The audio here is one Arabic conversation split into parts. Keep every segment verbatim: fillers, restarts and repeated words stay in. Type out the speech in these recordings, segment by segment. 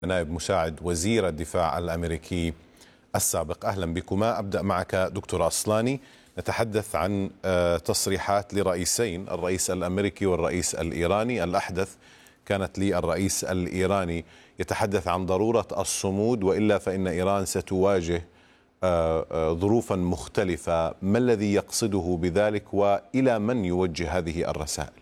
نائب مساعد وزير الدفاع الأمريكي السابق. أهلا بكما. أبدأ معك دكتور عصلاني. نتحدث عن تصريحات لرئيسين، الرئيس الأمريكي والرئيس الإيراني. الأحدث كانت للرئيس الإيراني يتحدث عن ضرورة الصمود، وإلا فإن إيران ستواجه ظروفا مختلفة. ما الذي يقصده بذلك وإلى من يوجه هذه الرسائل؟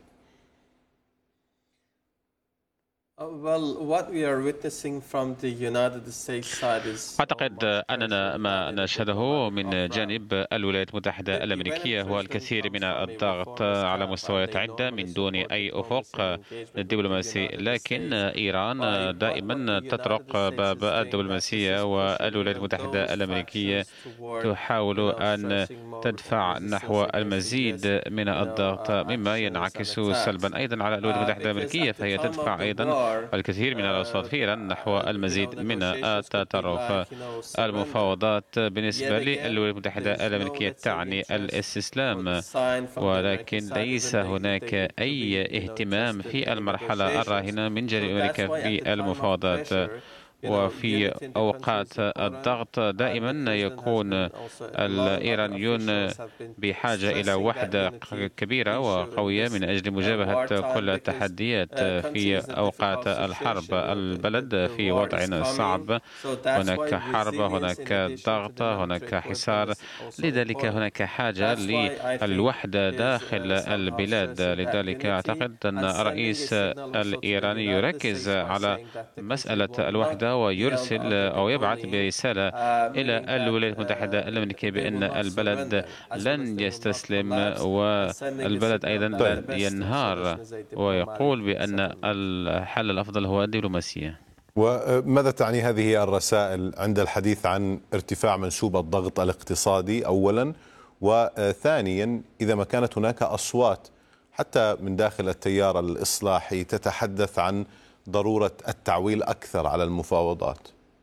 أعتقد أننا ما نشهده من جانب الولايات المتحدة الأمريكية هو الكثير من الضغط على مستويات عدة من دون أي أفق دبلوماسي، لكن إيران دائما تطرق باب الدبلوماسية، والولايات المتحدة الأمريكية تحاول أن تدفع نحو المزيد من الضغط، مما ينعكس سلبا أيضا على الولايات المتحدة الأمريكية، فهي تدفع أيضا الكثير من الأصوات في إيران نحو المزيد من التطرف. المفاوضات بالنسبة للولايات المتحدة الأمريكية تعني الاستسلام، ولكن ليس هناك أي اهتمام في المرحلة الراهنة من جانب أمريكا في المفاوضات. وفي أوقات الضغط دائما يكون الإيرانيون بحاجة إلى وحدة كبيرة وقوية من أجل مجابهة كل التحديات في أوقات الحرب. البلد في وضع صعب، هناك حرب، هناك ضغط، هناك حصار، لذلك هناك حاجة للوحدة داخل البلاد. لذلك أعتقد أن الرئيس الإيراني يركز على مسألة الوحدة ويرسل أو يبعث برسالة إلى الولايات المتحدة الأمريكية بأن البلد لن يستسلم والبلد أيضا لن ينهار، ويقول بأن الحل الأفضل هو الدبلوماسية. وماذا تعني هذه الرسائل عند الحديث عن ارتفاع منسوب الضغط الاقتصادي أولا، وثانيا إذا ما كانت هناك أصوات حتى من داخل التيار الإصلاحي تتحدث عن ضرورة التعويل أكثر على المفاوضات؟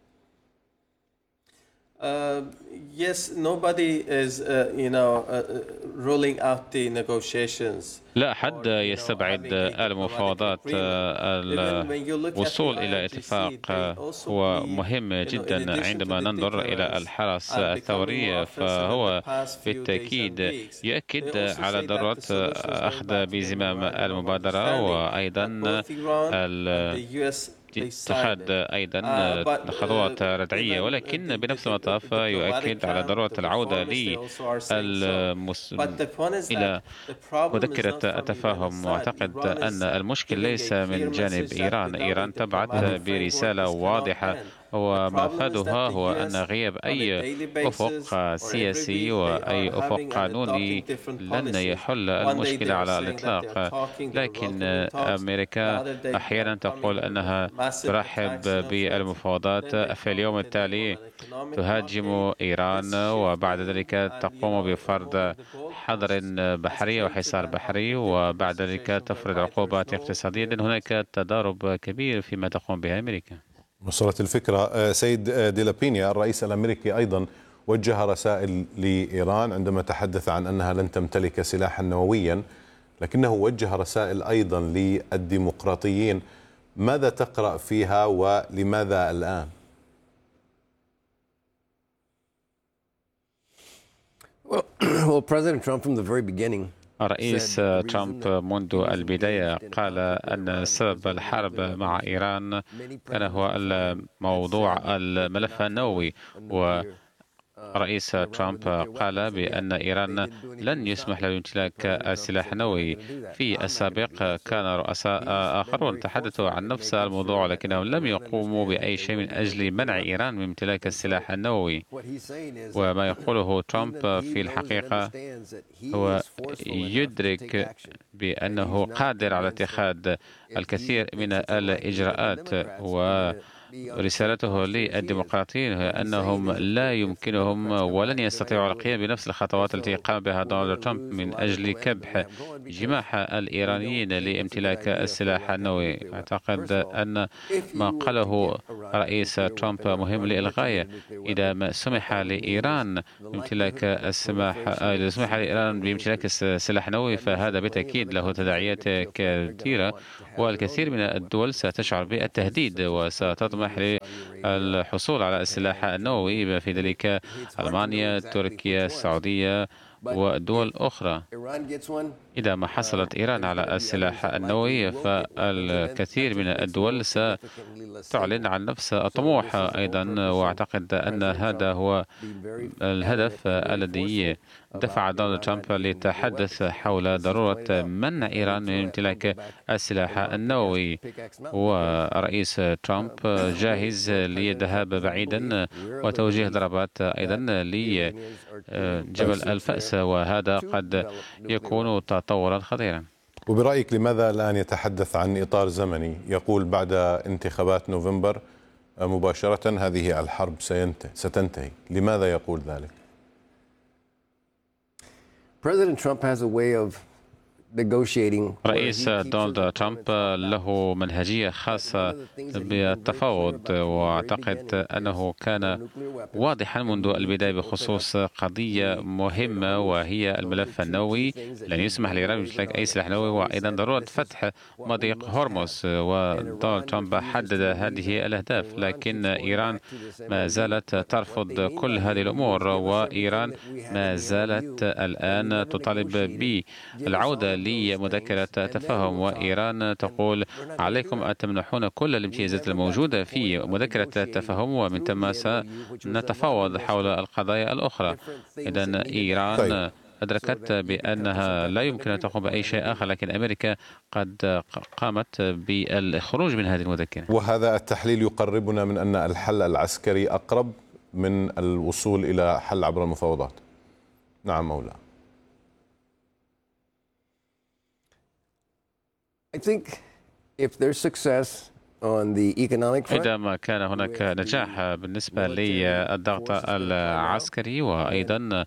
Uh, yes, nobody is, uh, you know, uh, ruling out the negotiations. لا أحد يستبعد المفاوضات. الوصول إلى اتفاق هو مهم جدا. عندما ننظر إلى الحرس الثوري فهو بالتأكيد يؤكد على ضرورة أخذ بزمام المبادرة، وأيضا اتخاذ أيضا خطوات ردعية، ولكن بنفس المطاف يؤكد على ضرورة العودة للمس... إلى مذكرة التفاهم. وأعتقد أن المشكل ليس من جانب إيران. إيران تبعث برسالة واضحة، ومفادها هو أن غياب أي أفق سياسي وأي أفق قانوني لن يحل المشكلة على الإطلاق. لكن أمريكا أحيانا تقول أنها ترحب بالمفاوضات، في اليوم التالي تهاجم إيران، وبعد ذلك تقوم بفرض حظر بحري وحصار بحري، وبعد ذلك تفرض عقوبات اقتصادية. إذن هناك تضارب كبير فيما تقوم به أمريكا. وصلت الفكرة. سيد ديلابينيا، الرئيس الأمريكي أيضا وجه رسائل لإيران عندما تحدث عن أنها لن تمتلك سلاحا نوويا، لكنه وجه رسائل أيضا للديمقراطيين. ماذا تقرأ فيها ولماذا الآن؟ Well, President Trump from the very beginning الرئيس ترامب منذ البداية قال أن سبب الحرب مع إيران كان هو الموضوع الملف النووي، و رئيس ترامب قال بأن إيران لن يسمح له بامتلاك السلاح النووي. في السابق كان رؤساء آخرون تحدثوا عن نفس الموضوع، لكنهم لم يقوموا بأي شيء من أجل منع إيران من امتلاك السلاح النووي. وما يقوله ترامب في الحقيقة هو يدرك بأنه قادر على اتخاذ الكثير من الإجراءات، و رسالته للديمقراطيين هي أنهم لا يمكنهم ولن يستطيعوا القيام بنفس الخطوات التي قام بها دونالد ترامب من أجل كبح جماح الإيرانيين لامتلاك السلاح النووي. أعتقد أن ما قاله رئيس ترامب مهم للغاية. إذا ما سمح لإيران بامتلاك السماح إذا سمح لإيران بامتلاك السلاح النووي فهذا بالتأكيد له تداعيات كثيرة، والكثير من الدول ستشعر بالتهديد وستطمح تطمح للحصول على السلاح النووي، في ذلك ألمانيا، تركيا، السعودية ودول أخرى. إذا ما حصلت إيران على السلاح النووي فالكثير من الدول ستعلن عن نفس الطموح أيضا، وأعتقد أن هذا هو الهدف الذي دفع دونالد ترامب للتحدث حول ضرورة منع إيران من امتلاك السلاح النووي. ورئيس ترامب جاهز للذهاب بعيدا وتوجيه ضربات أيضا لجبل الفأس، وهذا قد يكون تطورا خطيرا. وبرأيك لماذا الآن يتحدث عن إطار زمني؟ يقول بعد انتخابات نوفمبر مباشرة هذه الحرب ستنتهي. لماذا يقول ذلك؟ President Trump has a way of رئيس دونالد ترامب له منهجية خاصة بالتفاوض، وأعتقد أنه كان واضحا منذ البداية بخصوص قضية مهمة وهي الملف النووي. لن يسمح لإيران بامتلاك أي سلاح نووي، وأيضا ضرورة فتح مضيق هرمز. ودونالد ترامب حدد هذه الأهداف، لكن إيران ما زالت ترفض كل هذه الأمور، وإيران ما زالت الآن تطالب بالعودة لمذكرة تفاهم. وإيران تقول عليكم أن تمنحون كل الامتيازات الموجودة في مذكرة التفاهم، ومن ثم سنتفاوض حول القضايا الأخرى. إذن إيران أدركت بأنها لا يمكن أن تقوم بأي شيء آخر، لكن أمريكا قد قامت بالخروج من هذه المذكرة. وهذا التحليل يقربنا من أن الحل العسكري أقرب من الوصول إلى حل عبر المفاوضات. نعم مولا. I think if there's success on the economic front, إذا ما كان هناك نجاح بالنسبة للضغط العسكري وأيضا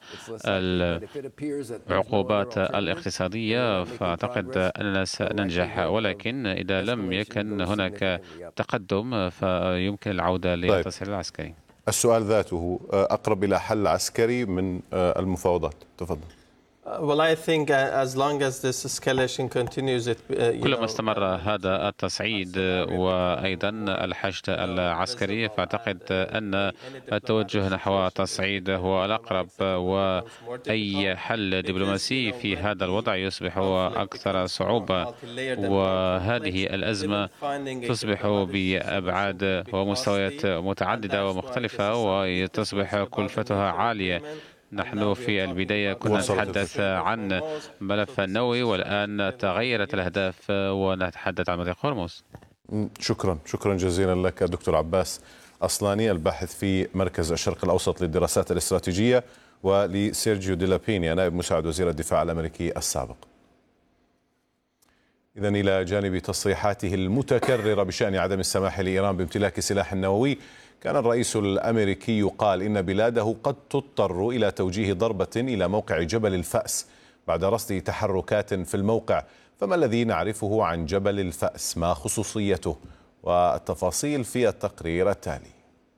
العقوبات الاقتصادية، فأعتقد أننا سننجح. ولكن إذا لم يكن هناك تقدم فيمكن العودة للتسهيل العسكري. السؤال ذاته أقرب إلى حل عسكري من المفاوضات. تفضل. Well, I think as long as this escalation continues, it, uh, you كلما know, استمر هذا التصعيد وأيضا الحشد العسكري، فأعتقد أن التوجه نحو التصعيد هو الأقرب، وأي حل دبلوماسي في هذا الوضع يصبح أكثر صعوبة. وهذه الأزمة تصبح بأبعاد ومستويات متعددة ومختلفة، وتصبح كلفتها عالية. نحن في البداية كنا نتحدث عن ملف النووي، والآن تغيرت الأهداف ونتحدث عن مضيق هرمز. شكرا شكرا جزيلا لك دكتور عباس أصلاني، الباحث في مركز الشرق الأوسط للدراسات الاستراتيجية، ولسيرجيو ديلابينيا نائب مساعد وزير الدفاع الأمريكي السابق. إذن إلى جانب تصريحاته المتكررة بشأن عدم السماح لإيران بامتلاك سلاح نووي، كان الرئيس الأمريكي يقال إن بلاده قد تضطر إلى توجيه ضربة إلى موقع جبل الفأس بعد رصد تحركات في الموقع. فما الذي نعرفه عن جبل الفأس؟ ما خصوصيته؟ والتفاصيل في التقرير التالي.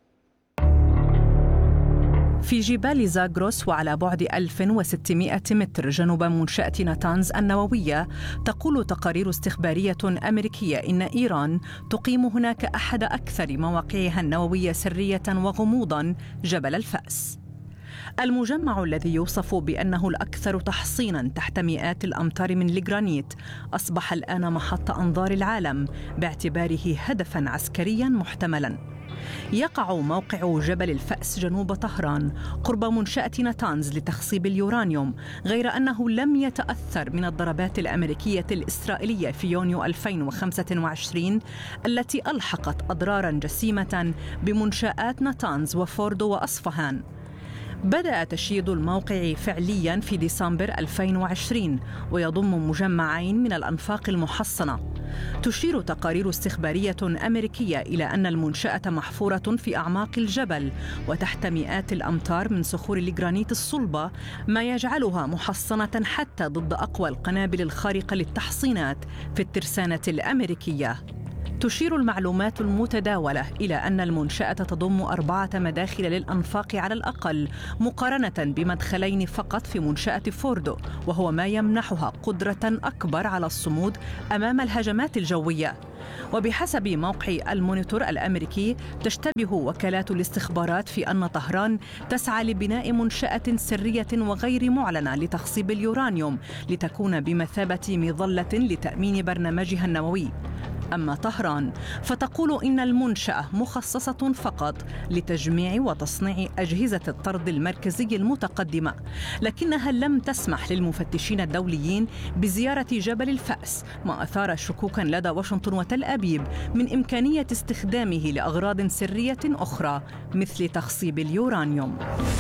في جبال زاغروس وعلى بعد ألف وستمائة متر جنوب منشأة ناتانز النووية، تقول تقارير استخبارية أمريكية إن إيران تقيم هناك أحد أكثر مواقعها النووية سرية وغموضاً، جبل الفأس. المجمع الذي يوصف بأنه الأكثر تحصيناً تحت مئات الأمتار من الجرانيت أصبح الآن محط أنظار العالم باعتباره هدفاً عسكرياً محتملاً. يقع موقع جبل الفأس جنوب طهران قرب منشأة ناتانز لتخصيب اليورانيوم، غير أنه لم يتأثر من الضربات الأمريكية الإسرائيلية في يونيو ألفين وخمسة وعشرين التي ألحقت أضراراً جسيمة بمنشآت ناتانز وفوردو وأصفهان. بدأ تشييد الموقع فعلياً في ديسمبر ألفين وعشرين ويضم مجمعين من الأنفاق المحصنة. تشير تقارير استخبارية أمريكية إلى أن المنشأة محفورة في أعماق الجبل وتحت مئات الأمتار من صخور الجرانيت الصلبة، ما يجعلها محصنة حتى ضد أقوى القنابل الخارقة للتحصينات في الترسانة الأمريكية. تشير المعلومات المتداولة إلى أن المنشأة تضم أربعة مداخل للأنفاق على الأقل، مقارنة بمدخلين فقط في منشأة فوردو، وهو ما يمنحها قدرة أكبر على الصمود أمام الهجمات الجوية. وبحسب موقع المونيتور الأمريكي، تشتبه وكالات الاستخبارات في أن طهران تسعى لبناء منشأة سرية وغير معلنة لتخصيب اليورانيوم لتكون بمثابة مظلة لتأمين برنامجها النووي. أما طهران فتقول إن المنشأة مخصصة فقط لتجميع وتصنيع أجهزة الطرد المركزي المتقدمة، لكنها لم تسمح للمفتشين الدوليين بزيارة جبل الفأس، ما أثار شكوكا لدى واشنطن وتل أبيب من إمكانية استخدامه لأغراض سرية أخرى مثل تخصيب اليورانيوم.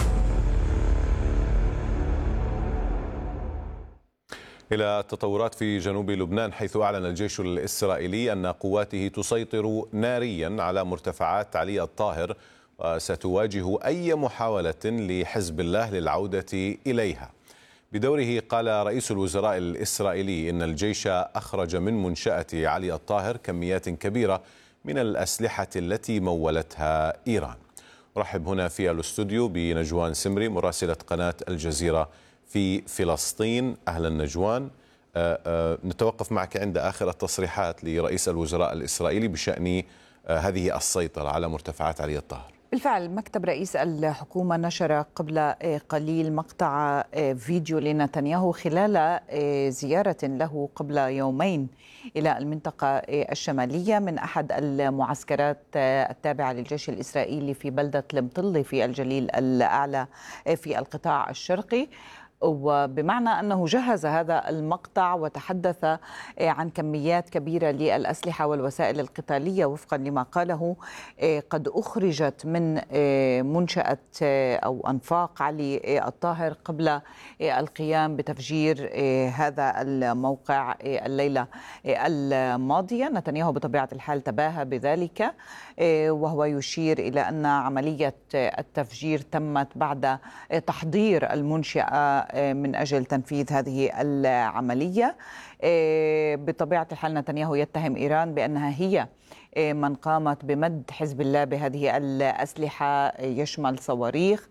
إلى التطورات في جنوب لبنان، حيث أعلن الجيش الإسرائيلي أن قواته تسيطر ناريا على مرتفعات علي الطاهر، وستواجه أي محاولة لحزب الله للعودة إليها. بدوره قال رئيس الوزراء الإسرائيلي إن الجيش أخرج من منشأة علي الطاهر كميات كبيرة من الأسلحة التي مولتها إيران. أرحب هنا في الاستوديو بنجوان سمري مراسلة قناة الجزيرة في فلسطين. أهلا نجوان. أه أه نتوقف معك عند آخر التصريحات لرئيس الوزراء الإسرائيلي بشأن أه هذه السيطرة على مرتفعات علي الطاهر. بالفعل مكتب رئيس الحكومة نشر قبل قليل مقطع فيديو لنتنياهو خلال زيارة له قبل يومين إلى المنطقة الشمالية من أحد المعسكرات التابعة للجيش الإسرائيلي في بلدة المطلي في الجليل الأعلى في القطاع الشرقي. وبمعنى أنه جهز هذا المقطع وتحدث عن كميات كبيرة للأسلحة والوسائل القتالية وفقا لما قاله قد أخرجت من منشأة أو أنفاق علي الطاهر قبل القيام بتفجير هذا الموقع الليلة الماضية. نتنياهو بطبيعة الحال تباهى بذلك، وهو يشير إلى أن عملية التفجير تمت بعد تحضير المنشأة من أجل تنفيذ هذه العملية. بطبيعة الحال نتنياهو يتهم إيران بأنها هي من قامت بمد حزب الله بهذه الأسلحة يشمل صواريخ،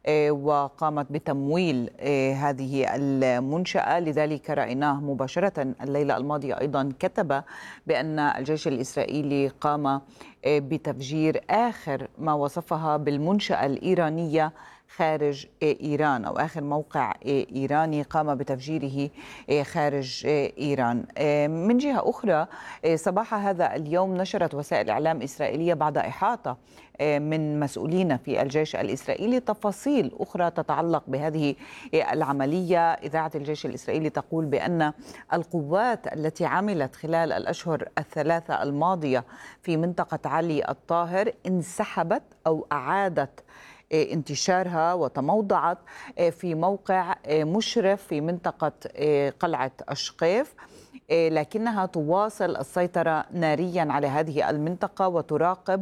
وقامت بتمويل هذه المنشأة. لذلك رأيناه مباشرة الليلة الماضية أيضا كتب بأن الجيش الإسرائيلي قام بتفجير آخر ما وصفها بالمنشأة الإيرانية خارج إيران، أو آخر موقع إيراني قام بتفجيره خارج إيران. من جهة أخرى، صباح هذا اليوم نشرت وسائل إعلام إسرائيلية بعد إحاطة من مسؤولين في الجيش الإسرائيلي تفاصيل أخرى تتعلق بهذه العملية. إذاعة الجيش الإسرائيلي تقول بأن القوات التي عملت خلال الأشهر الثلاثة الماضية في منطقة علي الطاهر انسحبت أو أعادت انتشارها وتموضعت في موقع مشرف في منطقة قلعة أشقيف، لكنها تواصل السيطرة ناريا على هذه المنطقة وتراقب.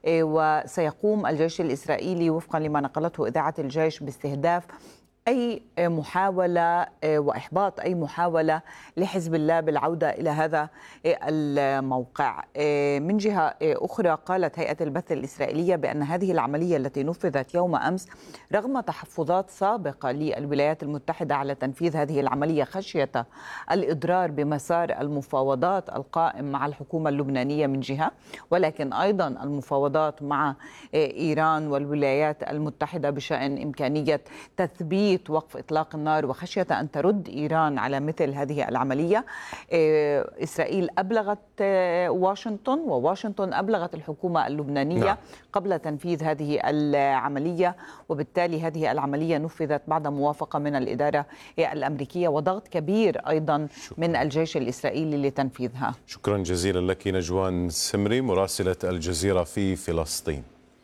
وسيقوم الجيش الإسرائيلي وفقا لما نقلته إذاعة الجيش باستهداف أي محاولة وإحباط أي محاولة لحزب الله بالعودة إلى هذا الموقع. من جهة أخرى، قالت هيئة البث الإسرائيلية بأن هذه العملية التي نفذت يوم أمس رغم تحفظات سابقة للولايات المتحدة على تنفيذ هذه العملية خشية الإضرار بمسار المفاوضات القائم مع الحكومة اللبنانية من جهة، ولكن أيضا المفاوضات مع إيران والولايات المتحدة بشأن إمكانية تثبيت وقف إطلاق النار وخشية أن ترد إيران على مثل هذه العملية. إسرائيل أبلغت واشنطن وواشنطن أبلغت الحكومة اللبنانية نعم. قبل تنفيذ هذه العملية، وبالتالي هذه العملية نفذت بعد موافقة من الإدارة الأمريكية وضغط كبير أيضا شكرا. من الجيش الإسرائيلي لتنفيذها. شكرا جزيلا لك نجوان سمري مراسلة الجزيرة في فلسطين.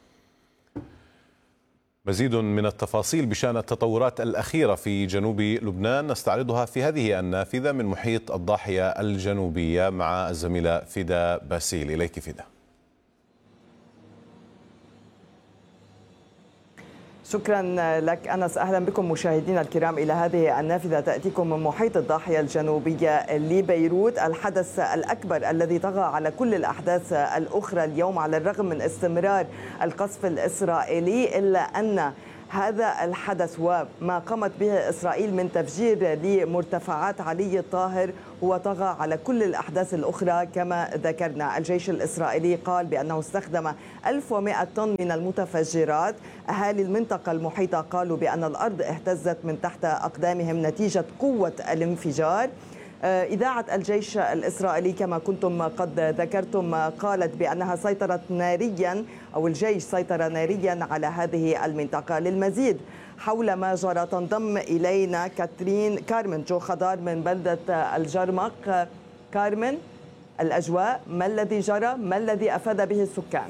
مزيد من التفاصيل بشأن التطورات الأخيرة في جنوب لبنان نستعرضها في هذه النافذة من محيط الضاحية الجنوبية مع الزميلة فدا باسيل. إليك فدا. شكرا لك أنس. أهلا بكم مشاهدينا الكرام إلى هذه النافذة تأتيكم من محيط الضاحية الجنوبية لبيروت. الحدث الأكبر الذي طغى على كل الأحداث الأخرى اليوم على الرغم من استمرار القصف الإسرائيلي، إلا أن هذا الحدث وما قامت به إسرائيل من تفجير لمرتفعات علي الطاهر هو طغى على كل الأحداث الأخرى. كما ذكرنا الجيش الإسرائيلي قال بأنه استخدم ألف ومئة طن من المتفجرات. أهالي المنطقة المحيطة قالوا بأن الأرض اهتزت من تحت أقدامهم نتيجة قوة الانفجار. إذاعة الجيش الإسرائيلي كما كنتم قد ذكرتم قالت بأنها سيطرت ناريا أو الجيش سيطر ناريا على هذه المنطقة. للمزيد حول ما جرى تنضم إلينا كاترين كارمن جو خضار من بلدة الجرمق. كارمن، الأجواء، ما الذي جرى؟ ما الذي أفاد به السكان؟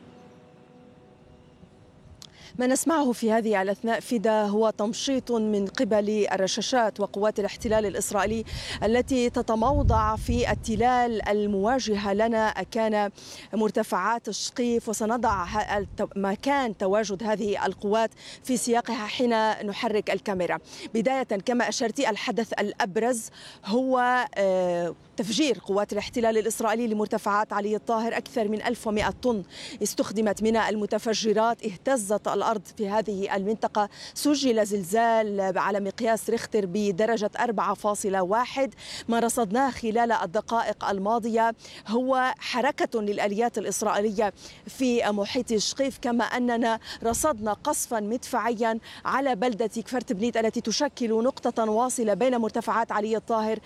ما نسمعه في هذه الأثناء فدا هو تمشيط من قبل الرشاشات وقوات الاحتلال الإسرائيلي التي تتموضع في التلال المواجهة لنا كان مرتفعات الشقيف، وسنضع مكان تواجد هذه القوات في سياقها حين نحرك الكاميرا. بداية كما أشرت، الحدث الأبرز هو تفجير قوات الاحتلال الإسرائيلي لمرتفعات علي الطاهر. أكثر من ألف ومئة طن استخدمت من المتفجرات، اهتزت الأرض في هذه المنطقة. سجل زلزال على مقياس ريختر بدرجة أربعة فاصلة واحد. ما رصدناه خلال الدقائق الماضية هو حركة للآليات الإسرائيلية في محيط الشقيف، كما أننا رصدنا قصفا مدفعيا على بلدة كفر تبنيت التي تشكل نقطة واصلة بين مرتفعات علي الطاهر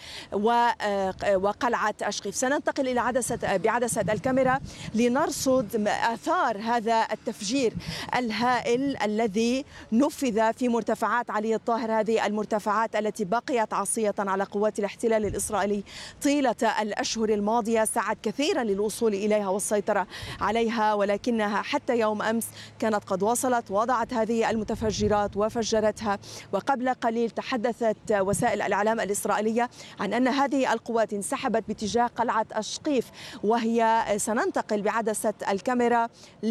وقلعة الشقيف. سننتقل إلى عدسة بعدسة الكاميرا لنرصد آثار هذا التفجير الهائل الذي نفذ في مرتفعات علي الطاهر، هذه المرتفعات التي بقيت عصية على قوات الاحتلال الإسرائيلي طيلة الأشهر الماضية. سعت كثيرا للوصول إليها والسيطرة عليها، ولكنها حتى يوم أمس كانت قد وصلت، وضعت هذه المتفجرات وفجرتها. وقبل قليل تحدثت وسائل الإعلام الإسرائيلية عن أن هذه القوات انسحبت باتجاه قلعة الشقيف، وهي سننتقل بعدسة الكاميرا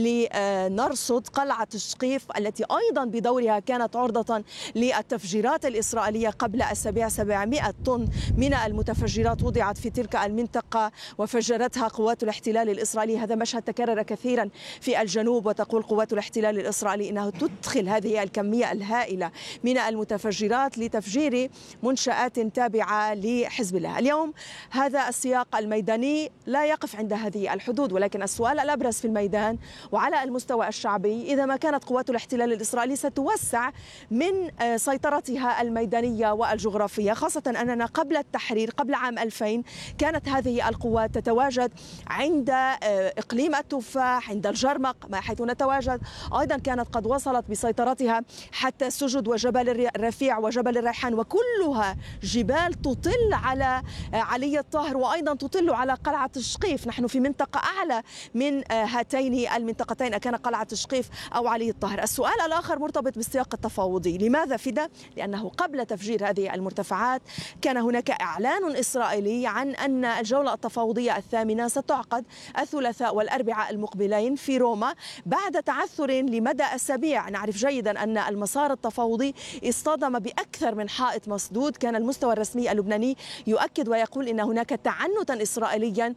لنرصد قلعة الشقيف التي أيضا بدورها كانت عرضة للتفجيرات الإسرائيلية قبل أسابيع. سبعمئة طن من المتفجرات وضعت في تلك المنطقة وفجرتها قوات الاحتلال الإسرائيلي. هذا مشهد تكرر كثيرا في الجنوب، وتقول قوات الاحتلال الإسرائيلي إنها تدخل هذه الكمية الهائلة من المتفجرات لتفجير منشآت تابعة لحزب الله. اليوم هذا السياق الميداني لا يقف عند هذه الحدود، ولكن السؤال الأبرز في الميدان وعلى المستوى الشعبي، إذا ما كانت قوات الاحتلال الإسرائيلي ستوسع من سيطرتها الميدانية والجغرافية، خاصة أننا قبل التحرير قبل عام ألفين كانت هذه القوات تتواجد عند إقليم التفاح، عند الجرمق ما حيث نتواجد. أيضا كانت قد وصلت بسيطرتها حتى السجد وجبل الرفيع وجبل الريحان، وكلها جبال تطل على علي الطاهر وأيضا تطل على قلعة الشقيف. نحن في منطقة أعلى من هاتين المنطقتين، كان قلعة الشقيف أو علي الطاهر. السؤال الآخر مرتبط بالسياق التفاوضي. لماذا فدا؟ لأنه قبل تفجير هذه المرتفعات كان هناك إعلان إسرائيلي عن أن الجولة التفاوضية الثامنة ستعقد الثلاثاء والأربعاء المقبلين في روما بعد تعثر لمدى أسابيع. نعرف جيدا أن المسار التفاوضي اصطدم بأكثر من حائط مسدود. كان المستوى الرسمي اللبناني يؤكد ويقول إن هناك تعنتا إسرائيليا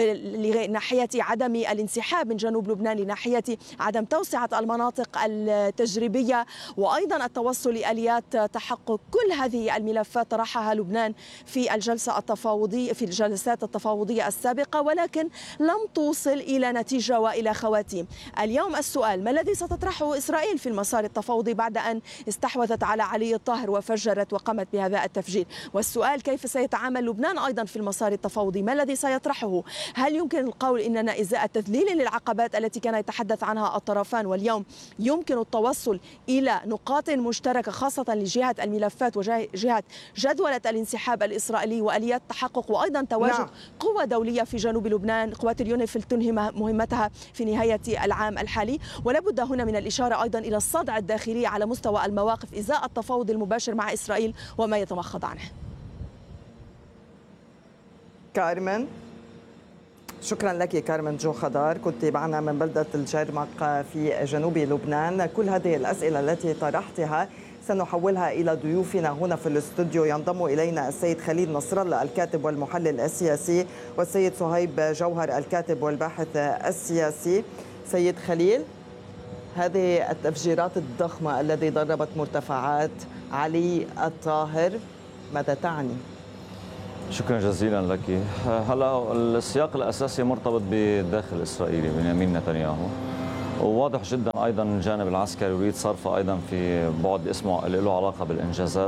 لناحية عدم الانسحاب من جنوب لبنان، لناحية عدم توسعة المناطق التجريبية، وأيضا التوصل لآليات تحقق كل هذه الملفات طرحها لبنان في الجلسة التفاوضية في الجلسات التفاوضية السابقة، ولكن لم توصل إلى نتيجة وإلى خواتيم. اليوم السؤال: ما الذي ستطرحه إسرائيل في المسار التفاوضي بعد أن استحوذت على علي الطاهر وفجرت وقامت بهذا التفجير؟ والسؤال: كيف سيتعامل لبنان أيضا في المسار التفاوضي؟ ما الذي سيطرحه؟ هل يمكن القول إننا إزاء تذليل للعقبات التي كان يتحدث عنها الطرفان، واليوم يمكن التوصل إلى نقاط مشتركة خاصة لجهة الملفات وجهة جدولة الانسحاب الإسرائيلي وآليات تحقق وأيضا تواجد نعم. قوة دولية في جنوب لبنان. قوات اليونيفيل تنهي مهمتها في نهاية العام الحالي، ولا بد هنا من الإشارة أيضا إلى الصدع الداخلي على مستوى المواقف إزاء التفاوض المباشر مع إسرائيل وما يتمخض عنه. كارمن، شكرا لك كارمن جو خضار، كنت معنا من بلدة الجرمق في جنوب لبنان. كل هذه الأسئلة التي طرحتها سنحولها إلى ضيوفنا هنا في الاستوديو. ينضم إلينا السيد خليل نصر الله الكاتب والمحلل السياسي، والسيد صهيب جوهر الكاتب والباحث السياسي. سيد خليل، هذه التفجيرات الضخمة التي ضربت مرتفعات علي الطاهر ماذا تعني؟ شكرا جزيلا لك. هلا السياق الأساسي مرتبط بالداخل الإسرائيلي بنيامين نتنياهو، وواضح جدا ايضا الجانب العسكري يريد صرفه ايضا في بعد اسمه له علاقه بالانجازات،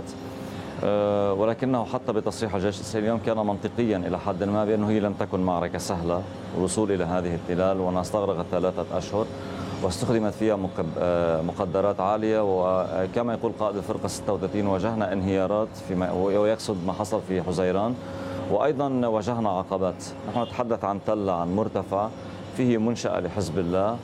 ولكنه حتى بتصريح الجيش الاسرائيلي اليوم كان منطقيا الى حد ما بانه هي لم تكن معركه سهله الوصول الى هذه التلال، وانها استغرقت ثلاثه اشهر واستخدمت فيها مقدرات عاليه، وكما يقول قائد الفرقه ستة وثلاثين واجهنا انهيارات فيما ويقصد ما حصل في حزيران، وايضا واجهنا عقبات. نحن نتحدث عن تله، عن مرتفع فيه منشأة لحزب الله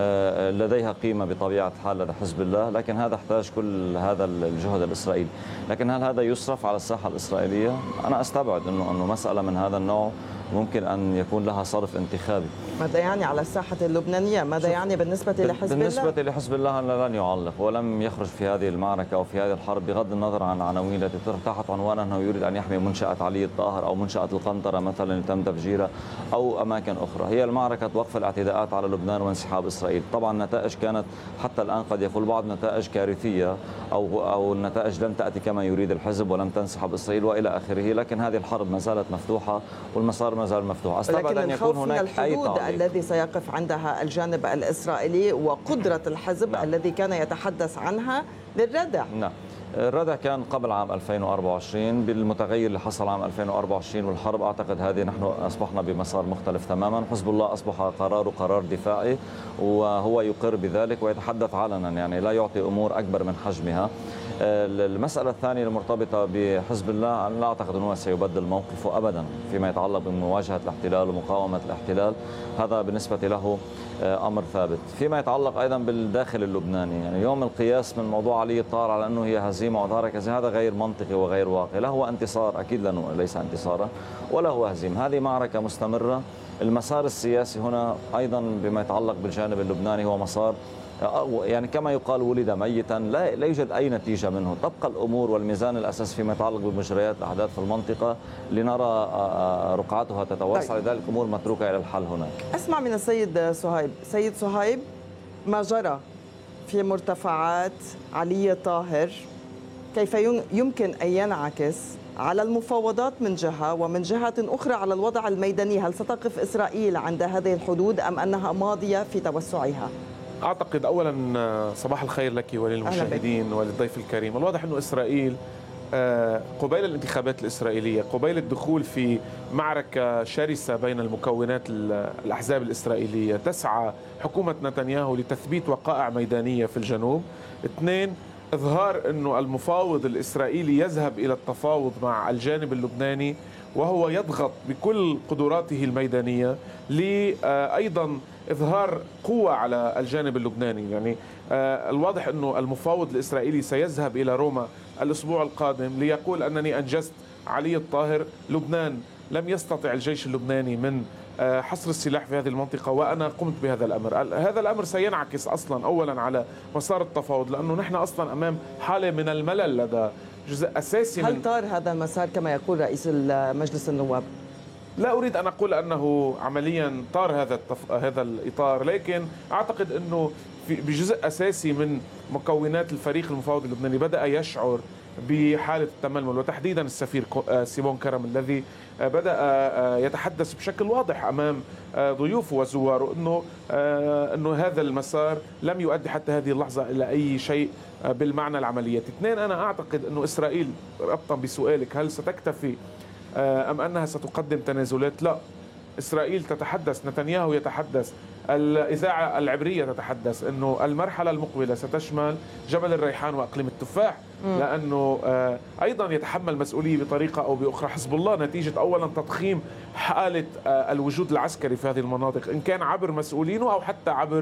لديها قيمة بطبيعة الحال لدى حزب الله، لكن هذا احتاج كل هذا الجهد الإسرائيلي. لكن هل هذا يصرف على الساحة الإسرائيلية؟ أنا أستبعد أنه أنه مسألة من هذا النوع ممكن أن يكون لها صرف انتخابي. ماذا يعني على الساحة اللبنانية؟ ماذا يعني بالنسبة لحزب الله؟ بالنسبة لحزب الله لن يعلق ولم يخرج في هذه المعركة أو في هذه الحرب بغض النظر عن العناوين التي تحت عنوان أنه يريد أن يحمي منشأة علي الطاهر أو منشأة القنطرة مثلا اللي تم تفجيرها أو أماكن أخرى. هي المعركة وقف الاعتداءات على لبنان وانسحاب إسرائيل. طبعا النتائج كانت حتى الآن قد يقول بعض نتائج كارثية أو أو النتائج لم تأتي كما يريد الحزب ولم تنسحب إسرائيل وإلى آخره، لكن هذه الحرب ما زالت مفتوحة والمسار ما زال مفتوح. أستبعد أن يكون هناك الحدود أي تعليق الذي سيقف عندها الجانب الإسرائيلي وقدرة الحزب نعم. الذي كان يتحدث عنها للردع. نعم، الردع كان قبل عام ألفين وأربعة وعشرين بالمتغير اللي حصل عام ألفين وأربعة وعشرين والحرب. أعتقد هذه نحن أصبحنا بمسار مختلف تماما. حزب الله أصبح قراره قرار دفاعي وهو يقر بذلك ويتحدث علنا، يعني لا يعطي أمور أكبر من حجمها. المسألة الثانية المرتبطة بحزب الله، أنا لا أعتقد أنه سيبدل موقفه أبدا فيما يتعلق بمواجهة الاحتلال ومقاومة الاحتلال، هذا بالنسبة له أمر ثابت. فيما يتعلق أيضا بالداخل اللبناني، يعني يوم القياس من موضوع علي الطاهر على أنه هي هزيمة وظهر كذا، هذا غير منطقي وغير واقعي. لا هو انتصار أكيد لأنه ليس انتصارا، ولا هو هزيمة. هذه معركة مستمرة. المسار السياسي هنا أيضا بما يتعلق بالجانب اللبناني هو مسار يعني كما يقال ولد ميتا، لا لا يوجد أي نتيجة منه. تبقى الأمور والميزان الأساسي فيما يتعلق بمجريات الأحداث في المنطقة لنرى رقعتها تتوسع، لذلك الأمور متروكة إلى الحل هناك. أسمع من السيد صهيب. سيد صهيب، ما جرى في مرتفعات علي الطاهر كيف يمكن أن ينعكس على المفاوضات من جهة ومن جهة أخرى على الوضع الميداني؟ هل ستقف إسرائيل عند هذه الحدود أم أنها ماضية في توسعها؟ أعتقد أولا صباح الخير لك وللمشاهدين وللضيف الكريم. الواضح أنه إسرائيل قبيل الانتخابات الإسرائيلية، قبيل الدخول في معركة شرسة بين المكونات الأحزاب الإسرائيلية، تسعى حكومة نتنياهو لتثبيت وقائع ميدانية في الجنوب. اثنين، إظهار أنه المفاوض الإسرائيلي يذهب إلى التفاوض مع الجانب اللبناني وهو يضغط بكل قدراته الميدانية لأيضا إظهار قوة على الجانب اللبناني. يعني الواضح أنه المفاوض الإسرائيلي سيذهب إلى روما الأسبوع القادم ليقول أنني أنجزت علي الطاهر. لبنان لم يستطع الجيش اللبناني من حصر السلاح في هذه المنطقة وأنا قمت بهذا الأمر. هذا الأمر سينعكس أصلا أولا على مسار التفاوض، لأنه نحن أصلا أمام حالة من الملل لدى جزء أساسي. هل طار هذا المسار كما يقول رئيس مجلس النواب؟ لا أريد أن أقول أنه عمليا طار هذا التف... هذا الإطار، لكن أعتقد أنه في بجزء أساسي من مكونات الفريق المفاوض اللبناني بدأ يشعر بحالة التململ، وتحديدا السفير سيمون كرم الذي بدأ يتحدث بشكل واضح أمام ضيوفه وزواره أنه أنه هذا المسار لم يؤدي حتى هذه اللحظة إلى أي شيء بالمعنى العمليات. اثنين، أنا أعتقد أنه إسرائيل ربطا بسؤالك هل ستكتفي أم أنها ستقدم تنازلات؟ لا، إسرائيل تتحدث، نتنياهو يتحدث، الإذاعة العبرية تتحدث أنه المرحلة المقبلة ستشمل جبل الريحان وأقليم التفاح، لأنه أيضا يتحمل مسؤولية بطريقة أو بأخرى حزب الله نتيجة أولا تضخيم حالة الوجود العسكري في هذه المناطق، إن كان عبر مسؤولينه أو حتى عبر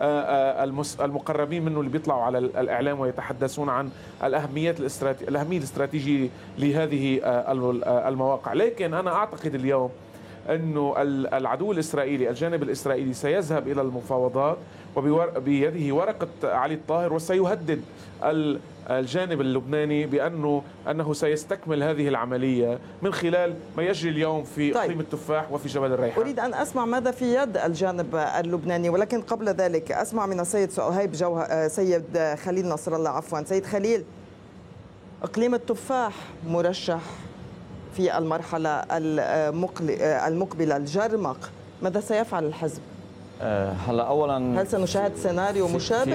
المقربين منه اللي بيطلعوا على الإعلام ويتحدثون عن الأهمية الأهمية الاستراتيجية لهذه المواقع. لكن أنا أعتقد اليوم أنه العدو الإسرائيلي الجانب الإسرائيلي سيذهب إلى المفاوضات وبيده ورقة علي الطاهر وسيهدد الجانب اللبناني بأنه أنه سيستكمل هذه العملية من خلال ما يجري اليوم في طيب. إقليم التفاح وفي جبل الريحان. أريد أن أسمع ماذا في يد الجانب اللبناني، ولكن قبل ذلك أسمع من السيد صهيب جوهر سيد خليل نصر الله عفوا سيد خليل، إقليم التفاح مرشح في المرحلة المقبلة الجرمق، ماذا سيفعل الحزب؟ هلا اولا هل سنشاهد سيناريو مشابه؟